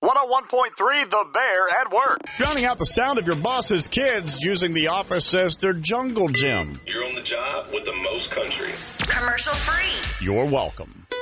101.3 The Bear at work. Drowning out the sound of your boss's kids using the office as their jungle gym. You're on the job with the most country. Commercial free. You're welcome.